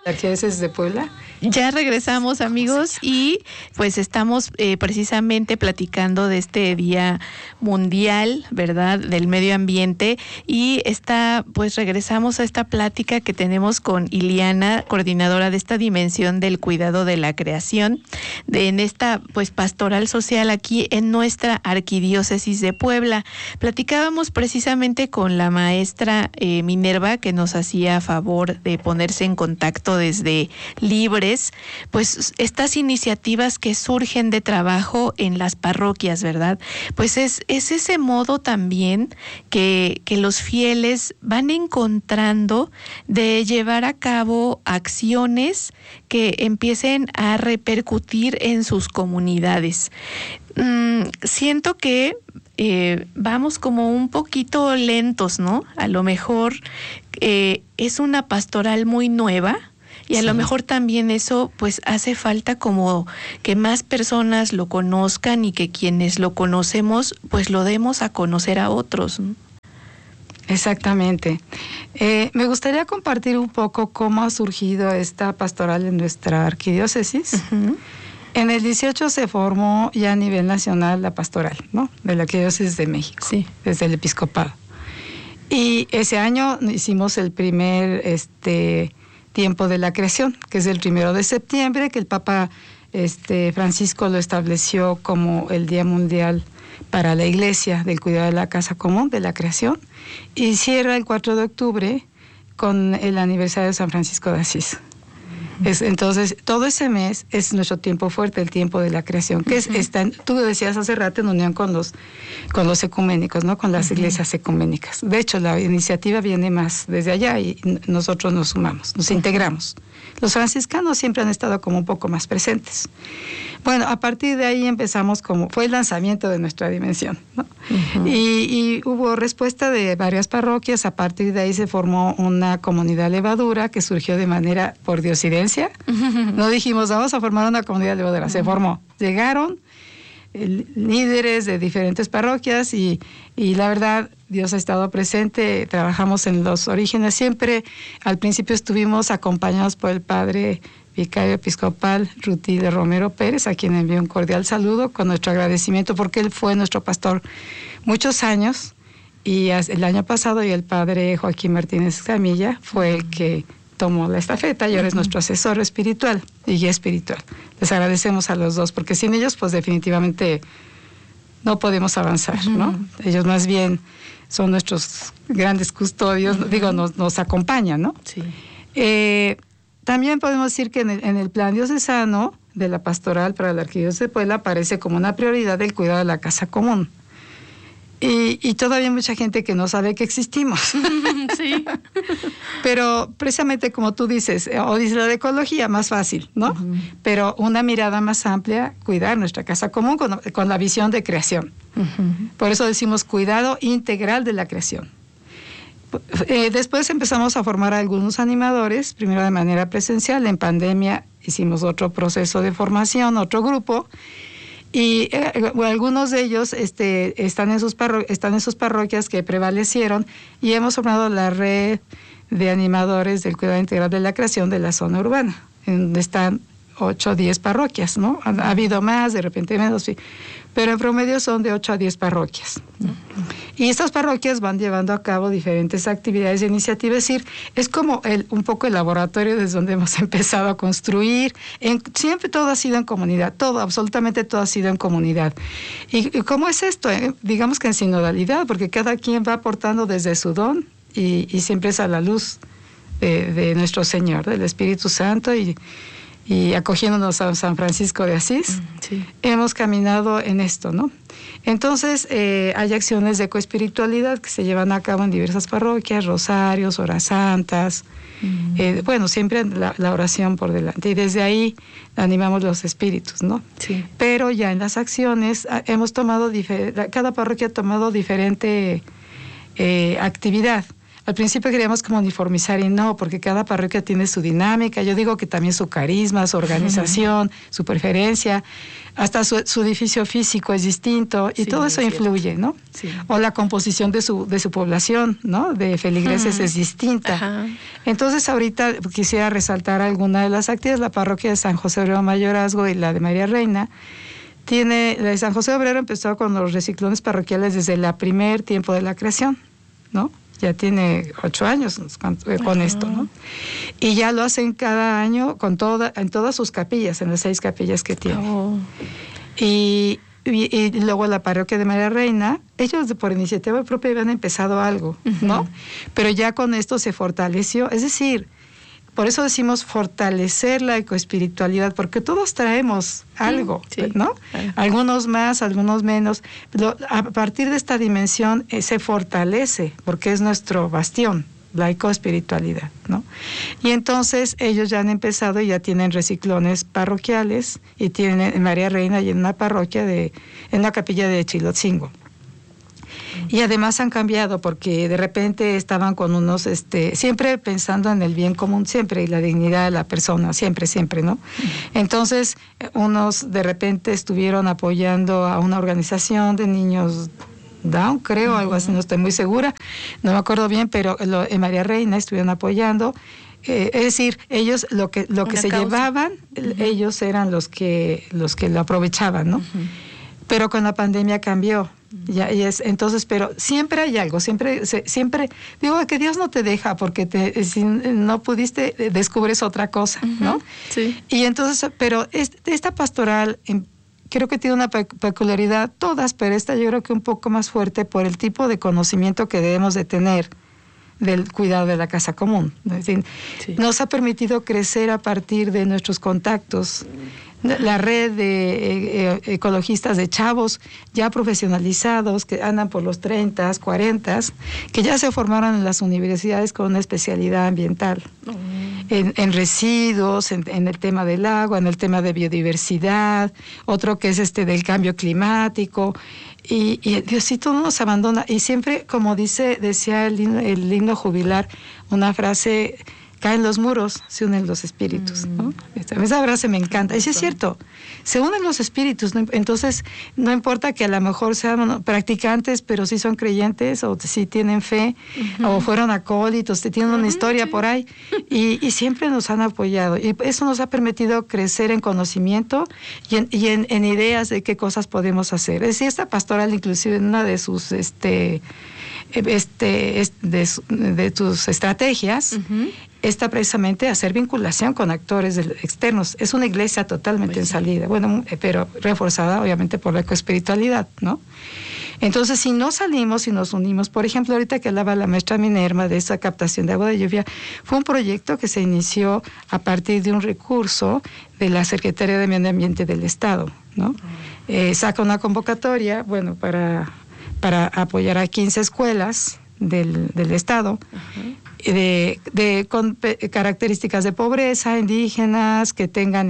Arquidiócesis de Puebla. Ya regresamos, amigos, y pues estamos precisamente platicando de este Día Mundial, ¿verdad?, del Medio Ambiente, y pues regresamos a esta plática que tenemos con Iliana, coordinadora de esta dimensión del cuidado de la creación, en esta pues pastoral social aquí en nuestra Arquidiócesis de Puebla. Platicábamos precisamente con la maestra Minerva, que nos hacía favor de ponerse en contacto desde Libres, pues estas iniciativas que surgen de trabajo en las parroquias, ¿verdad? Pues es ese modo también que los fieles van encontrando de llevar a cabo acciones que empiecen a repercutir en sus comunidades. Siento que vamos como un poquito lentos, ¿no? A lo mejor es una pastoral muy nueva. Y a lo mejor también eso pues hace falta como que más personas lo conozcan y que quienes lo conocemos pues lo demos a conocer a otros, ¿no? Exactamente. Me gustaría compartir un poco cómo ha surgido esta pastoral en nuestra arquidiócesis. Uh-huh. En el 18 se formó ya a nivel nacional la pastoral, ¿no?, de la Arquidiócesis de México, sí, desde el episcopado. Y ese año hicimos el primer tiempo de la creación, que es el 1 de septiembre, que el Papa Francisco lo estableció como el Día Mundial para la Iglesia del cuidado de la casa común, de la creación, y cierra el 4 de octubre con el aniversario de San Francisco de Asís. Entonces, todo ese mes es nuestro tiempo fuerte, el tiempo de la creación, que tú decías hace rato, en unión con los ecuménicos, ¿no?, con las iglesias ecuménicas. De hecho, la iniciativa viene más desde allá y nosotros nos sumamos, nos integramos. Los franciscanos siempre han estado como un poco más presentes. Bueno, a partir de ahí empezamos fue el lanzamiento de nuestra dimensión, ¿no? Uh-huh. Y hubo respuesta de varias parroquias. A partir de ahí se formó una comunidad levadura que surgió de manera por diosidencia. Uh-huh. No dijimos, vamos a formar una comunidad levadura, se formó. Llegaron líderes de diferentes parroquias y la verdad, Dios ha estado presente. Trabajamos en los orígenes. Siempre al principio estuvimos acompañados por el padre vicario episcopal Rutilio Romero Pérez, a quien envío un cordial saludo con nuestro agradecimiento porque él fue nuestro pastor muchos años, y el año pasado y el padre Joaquín Martínez Camilla fue el que tomó la estafeta y ahora es nuestro asesor espiritual y guía espiritual. Les agradecemos a los dos porque sin ellos pues definitivamente no podemos avanzar, ¿no? Ellos más bien son nuestros grandes custodios, nos acompañan, ¿no? Sí. También podemos decir que en el plan diocesano de la pastoral para la Arquidiócesis de Puebla aparece como una prioridad el cuidado de la casa común. Y todavía hay mucha gente que no sabe que existimos. Sí. Pero precisamente como tú dices, o dice la de ecología, más fácil, ¿no? Uh-huh. Pero una mirada más amplia, cuidar nuestra casa común con la visión de creación. Uh-huh. Por eso decimos cuidado integral de la creación. Después empezamos a formar a algunos animadores, primero de manera presencial. En pandemia hicimos otro proceso de formación, otro grupo, y algunos de ellos están en sus parroquias que prevalecieron, y hemos formado la red de animadores del cuidado integral de la creación de la zona urbana, en donde están 8 o 10 parroquias, ¿no? Ha habido más, de repente menos, sí, pero en promedio son de 8 a 10 parroquias. Uh-huh. Y estas parroquias van llevando a cabo diferentes actividades e iniciativas, es decir, es como un poco el laboratorio desde donde hemos empezado a construir. Siempre todo ha sido en comunidad, absolutamente todo ha sido en comunidad. ¿Y cómo es esto? Digamos que en sinodalidad, porque cada quien va aportando desde su don y siempre es a la luz de nuestro Señor, del Espíritu Santo, y acogiéndonos a San Francisco de Asís, sí, hemos caminado en esto, ¿no? Entonces, hay acciones de coespiritualidad que se llevan a cabo en diversas parroquias, rosarios, horas santas, siempre la oración por delante, y desde ahí animamos los espíritus, ¿no? Sí. Pero ya en las acciones hemos tomado cada parroquia ha tomado diferente actividad. Al principio queríamos como uniformizar y no, porque cada parroquia tiene su dinámica. Yo digo que también su carisma, su organización, su preferencia, hasta su edificio físico es distinto y todo eso influye, ¿no? Sí. O la composición de su población, ¿no? De feligreses es distinta. Ajá. Entonces ahorita quisiera resaltar alguna de las actividades. La parroquia de San José Obrero Mayorazgo y la de María Reina. La de San José Obrero empezó con los reciclones parroquiales desde el primer tiempo de la creación, ¿no? Ya tiene 8 años con esto, ¿no? Y ya lo hacen cada año en todas sus capillas, en las 6 capillas que tiene. Oh. Y luego la parroquia de María Reina, ellos por iniciativa propia habían empezado algo, ¿no? Pero ya con esto se fortaleció, es decir, por eso decimos fortalecer la ecoespiritualidad, porque todos traemos algo, ¿no? Algunos más, algunos menos. Pero a partir de esta dimensión se fortalece, porque es nuestro bastión, la ecoespiritualidad, ¿no? Y entonces ellos ya han empezado y ya tienen reciclones parroquiales y tienen en María Reina y en una parroquia en la capilla de Chilotzingo. Y además han cambiado porque de repente estaban con unos, siempre pensando en el bien común, siempre, y la dignidad de la persona, siempre, ¿no? Entonces, unos de repente estuvieron apoyando a una organización de niños Down, creo, algo así, no estoy muy segura, no me acuerdo bien, pero en María Reina estuvieron apoyando. Es decir, ellos lo que se llevaban, ellos eran los que lo aprovechaban, ¿no? Pero con la pandemia cambió. Ya, entonces, pero siempre hay algo, siempre digo que Dios no te deja porque si no pudiste, descubres otra cosa, ¿no? Sí. Y entonces, pero esta pastoral creo que tiene una peculiaridad, todas, pero esta yo creo que un poco más fuerte por el tipo de conocimiento que debemos de tener del cuidado de la casa común. Es decir, nos ha permitido crecer a partir de nuestros contactos. La red de ecologistas de chavos ya profesionalizados que andan por los 30, 40, que ya se formaron en las universidades con una especialidad ambiental, en residuos, en el tema del agua, en el tema de biodiversidad, otro que es del cambio climático. Y Diosito no nos abandona. Y siempre, como decía el himno jubilar, una frase: caen los muros, se unen los espíritus, ¿no? Esa frase me encanta. Y sí es cierto, se unen los espíritus, ¿no? Entonces no importa que a lo mejor sean practicantes, pero sí son creyentes, o sí tienen fe, o fueron acólitos, tienen una historia por ahí, y siempre nos han apoyado. Y eso nos ha permitido crecer en conocimiento y en ideas de qué cosas podemos hacer. Es decir, esta pastoral, inclusive en una de sus de tus estrategias, está precisamente hacer vinculación con actores externos. Es una iglesia totalmente en salida, bueno, pero reforzada obviamente por la ecoespiritualidad, ¿no? Entonces, si no salimos y nos unimos, por ejemplo, ahorita que hablaba la maestra Minerva de esa captación de agua de lluvia, fue un proyecto que se inició a partir de un recurso de la Secretaría de Medio Ambiente del Estado, ¿no? Saca una convocatoria, bueno, para apoyar a 15 escuelas del Estado, con características de pobreza, indígenas, que tengan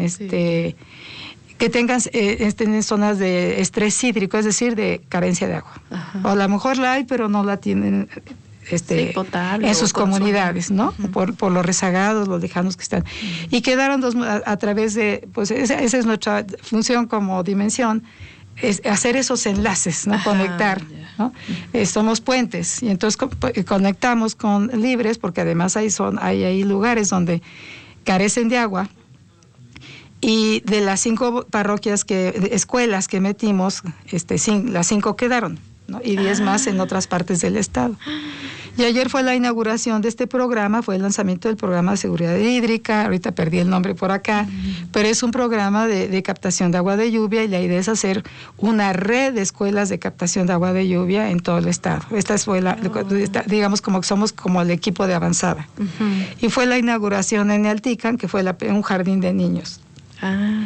en zonas de estrés hídrico, es decir, de carencia de agua. O a lo mejor la hay, pero no la tienen potable, en sus comunidades, ¿no? Por los rezagados, los lejanos que están. Y quedaron a través de, pues esa es nuestra función como dimensión, es hacer esos enlaces, ¿no? Conectar, ¿no? Somos puentes, y entonces conectamos con libres, porque además hay lugares donde carecen de agua, y de las 5 escuelas que metimos, las 5 quedaron, ¿no? Y 10 más en otras partes del estado. Y ayer fue la inauguración de este programa, fue el lanzamiento del programa de seguridad hídrica, ahorita perdí el nombre por acá, pero es un programa de captación de agua de lluvia, y la idea es hacer una red de escuelas de captación de agua de lluvia en todo el estado. Esta fue digamos como que somos como el equipo de avanzada. Y fue la inauguración en Altican, que fue un jardín de niños.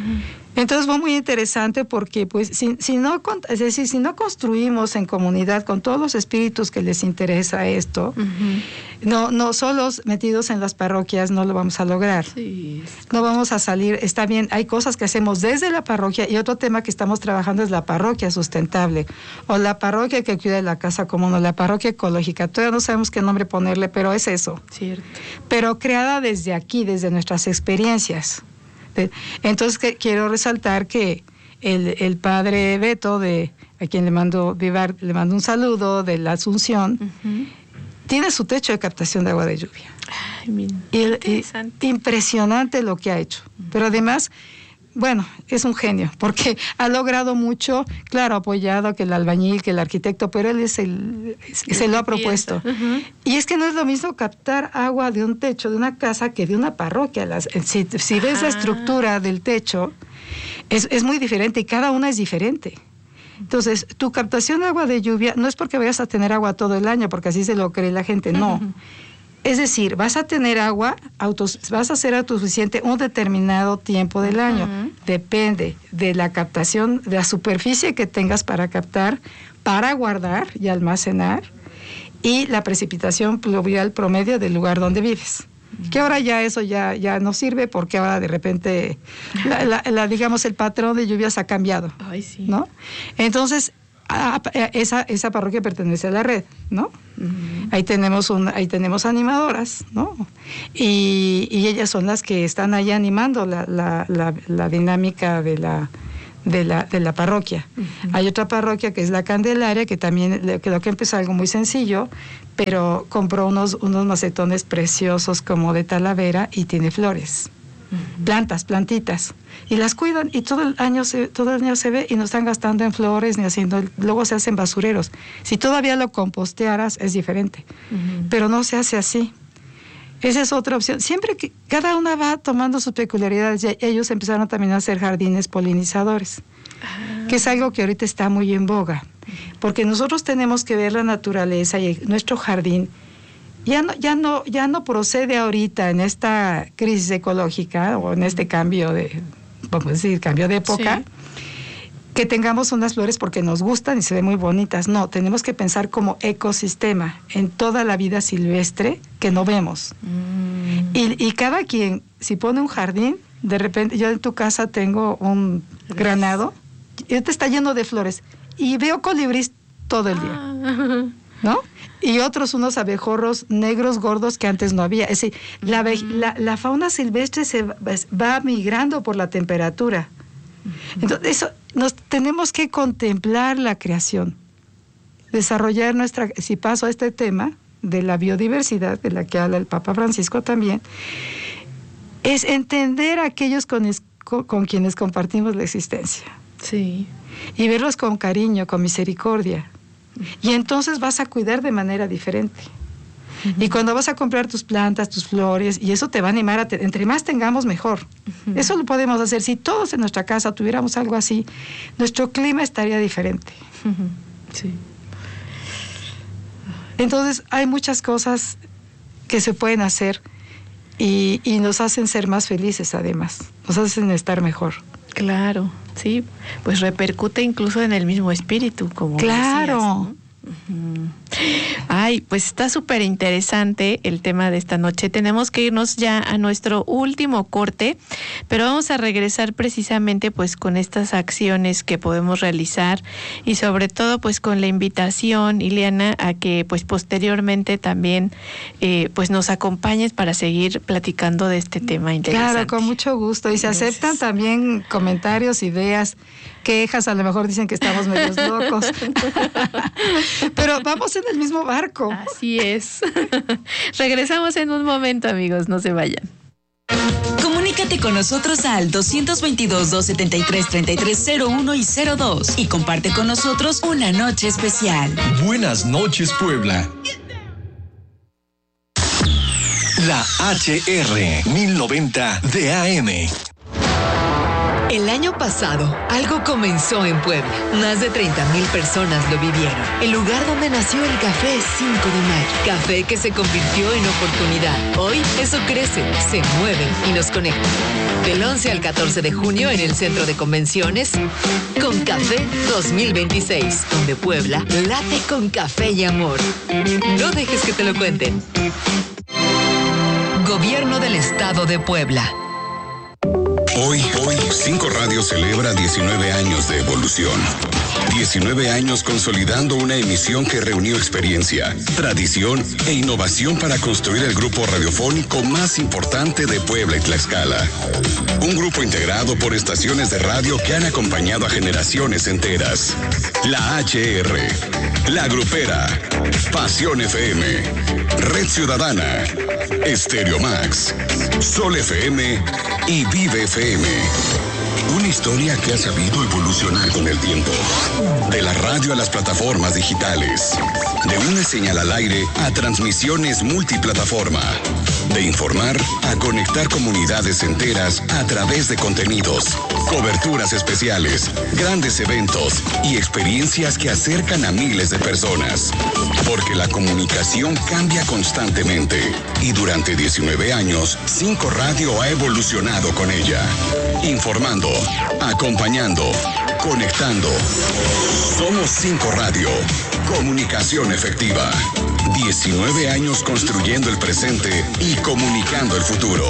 Entonces fue muy interesante porque pues si no construimos en comunidad con todos los espíritus que les interesa esto, no solos metidos en las parroquias no lo vamos a lograr. Sí. No vamos a salir, está bien, hay cosas que hacemos desde la parroquia y otro tema que estamos trabajando es la parroquia sustentable o la parroquia que cuida de la casa común o la parroquia ecológica. Todavía no sabemos qué nombre ponerle, pero es eso. Cierto. Pero creada desde aquí, desde nuestras experiencias. Entonces quiero resaltar que el padre Beto, a quien le mando un saludo, de la Asunción, tiene su techo de captación de agua de lluvia. Ay, interesante. Impresionante lo que ha hecho. Pero además, bueno, es un genio, porque ha logrado mucho, claro, apoyado que el albañil, que el arquitecto, pero él se lo ha propuesto. Y es que no es lo mismo captar agua de un techo de una casa que de una parroquia. Si ves la estructura del techo, es muy diferente y cada una es diferente. Entonces, tu captación de agua de lluvia no es porque vayas a tener agua todo el año, porque así se lo cree la gente, no. Es decir, vas a tener agua, vas a ser autosuficiente un determinado tiempo del año. Depende de la captación, de la superficie que tengas para captar, para guardar y almacenar, y la precipitación pluvial promedio del lugar donde vives. Que ahora ya eso ya no sirve porque ahora de repente, digamos, el patrón de lluvias ha cambiado. Ay, sí. ¿No? Entonces, esa parroquia pertenece a la red, ¿no? Ahí tenemos animadoras, ¿no? Y ellas son las que están ahí animando la dinámica de la parroquia. Hay otra parroquia que es la Candelaria, que también creo que empezó algo muy sencillo, pero compró unos macetones preciosos como de talavera y tiene flores. Plantitas, y las cuidan y todo el año se ve y no están gastando en flores ni haciendo, luego se hacen basureros. Si todavía lo compostearas es diferente, pero no se hace así. Esa es otra opción. Siempre que cada una va tomando sus peculiaridades, y ellos empezaron también a hacer jardines polinizadores, que es algo que ahorita está muy en boga, porque nosotros tenemos que ver la naturaleza y nuestro jardín. Ya no procede ahorita en esta crisis ecológica o en este cambio de época, que tengamos unas flores porque nos gustan y se ven muy bonitas. No, tenemos que pensar como ecosistema en toda la vida silvestre que no vemos. Y cada quien, si pone un jardín, de repente, yo en tu casa tengo un granado, y este está lleno de flores, y veo colibrís todo el día, ¿no? Y otros unos abejorros negros gordos que antes no había. Es decir, la fauna silvestre se va migrando por la temperatura. Entonces, tenemos que contemplar la creación, desarrollar si paso a este tema de la biodiversidad, de la que habla el Papa Francisco también, es entender a aquellos con quienes compartimos la existencia. Sí. Y verlos con cariño, con misericordia. Y entonces vas a cuidar de manera diferente. Y cuando vas a comprar tus plantas, tus flores, y eso te va a animar entre más tengamos, mejor. Eso lo podemos hacer. Si todos en nuestra casa tuviéramos algo así, nuestro clima estaría diferente. Sí. Entonces, hay muchas cosas que se pueden hacer y nos hacen ser más felices, además. Nos hacen estar mejor. Claro, sí, pues repercute incluso en el mismo espíritu, como claro. decías, ¿no? Ay, pues está súper interesante el tema de esta noche. Tenemos que irnos ya a nuestro último corte, pero vamos a regresar precisamente pues con estas acciones que podemos realizar y sobre todo pues con la invitación, Ileana, a que pues posteriormente también pues nos acompañes para seguir platicando de este tema interesante. Claro, con mucho gusto. Y se aceptan también comentarios, ideas, quejas, a lo mejor dicen que estamos medios locos. Pero vamos en el mismo barco. Así es. Regresamos en un momento, amigos, no se vayan. Comunícate con nosotros al 222-273-3301 y 02 y comparte con nosotros una noche especial. Buenas noches, Puebla. La HR 1090 de AM. El año pasado, algo comenzó en Puebla. Más de 30,000 personas lo vivieron. El lugar donde nació el café 5 de Mayo. Café que se convirtió en oportunidad. Hoy, eso crece, se mueve y nos conecta. Del 11 al 14 de junio en el Centro de Convenciones, Con Café 2026, donde Puebla late con café y amor. No dejes que te lo cuenten. Gobierno del Estado de Puebla. Hoy, 5 Radio celebra 19 años de evolución. 19 años consolidando una emisión que reunió experiencia, tradición e innovación para construir el grupo radiofónico más importante de Puebla y Tlaxcala. Un grupo integrado por estaciones de radio que han acompañado a generaciones enteras. La HR, La Grupera, Pasión FM, Red Ciudadana, Estéreo Max, Sol FM y Vive FM. Una historia que ha sabido evolucionar con el tiempo. De la radio a las plataformas digitales. De una señal al aire a transmisiones multiplataforma. De informar a conectar comunidades enteras a través de contenidos, coberturas especiales, grandes eventos y experiencias que acercan a miles de personas. Porque la comunicación cambia constantemente y durante 19 años, 5 Radio ha evolucionado con ella. Informando, acompañando, conectando. Somos 5 Radio. Comunicación efectiva. 19 años construyendo el presente y comunicando el futuro.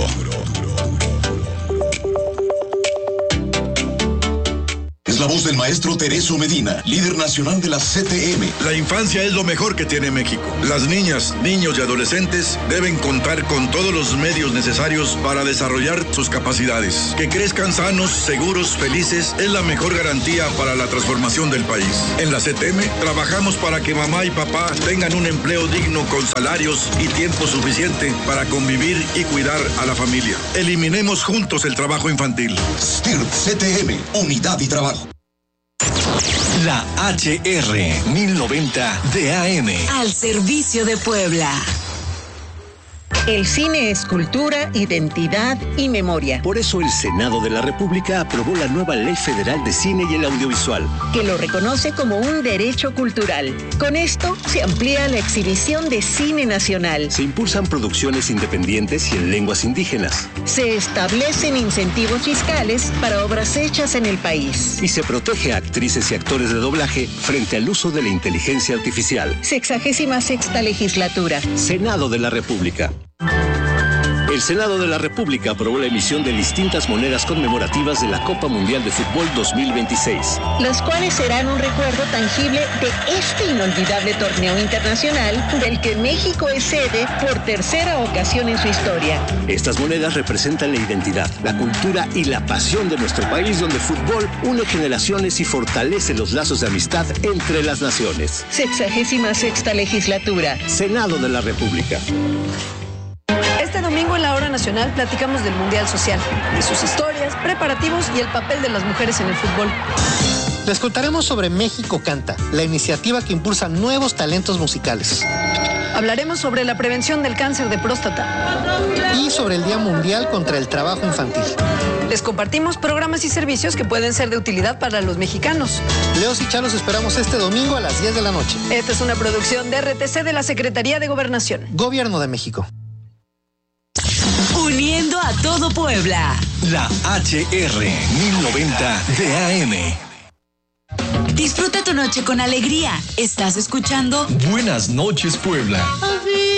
Es la voz del maestro Tereso Medina, líder nacional de la CTM. La infancia es lo mejor que tiene México. Las niñas, niños y adolescentes deben contar con todos los medios necesarios para desarrollar sus capacidades. Que crezcan sanos, seguros, felices es la mejor garantía para la transformación del país. En la CTM trabajamos para que mamá y papá tengan un empleo digno con salarios y tiempo suficiente para convivir y cuidar a la familia. Eliminemos juntos el trabajo infantil. STIRP CTM, Unidad y Trabajo. La HR 1090 de AM. Al servicio de Puebla. El cine es cultura, identidad y memoria. Por eso el Senado de la República aprobó la nueva Ley Federal de Cine y el Audiovisual, que lo reconoce como un derecho cultural. Con esto se amplía la exhibición de cine nacional. Se impulsan producciones independientes y en lenguas indígenas. Se establecen incentivos fiscales para obras hechas en el país. Y se protege a actrices y actores de doblaje frente al uso de la inteligencia artificial. 66ª legislatura. Senado de la República. El Senado de la República aprobó la emisión de distintas monedas conmemorativas de la Copa Mundial de Fútbol 2026. Las cuales serán un recuerdo tangible de este inolvidable torneo internacional del que México es sede por tercera ocasión en su historia. Estas monedas representan la identidad, la cultura y la pasión de nuestro país, donde el fútbol une generaciones y fortalece los lazos de amistad entre las naciones. 66ª legislatura. Senado de la República. Este domingo en la Hora Nacional platicamos del Mundial Social, de sus historias, preparativos y el papel de las mujeres en el fútbol. Les contaremos sobre México Canta, la iniciativa que impulsa nuevos talentos musicales. Hablaremos sobre la prevención del cáncer de próstata. Y sobre el Día Mundial contra el Trabajo Infantil. Les compartimos programas y servicios que pueden ser de utilidad para los mexicanos. Leos y Chá los esperamos este domingo a las 10 de la noche. Esta es una producción de RTC de la Secretaría de Gobernación. Gobierno de México. Uniendo a todo Puebla. La HR 1090 de AM. Disfruta tu noche con alegría. Estás escuchando Buenas noches, Puebla.